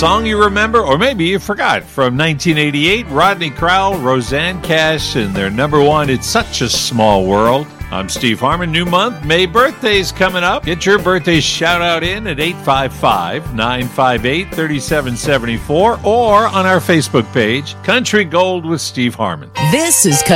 song you remember, or maybe you forgot. From 1988, Rodney Crowell, Roseanne Cash, and their number one, It's Such a Small World. I'm Steve Harmon. New month, May birthday's coming up. Get your birthday shout-out in at 855-958-3774 or on our Facebook page, Country Gold with Steve Harmon. This is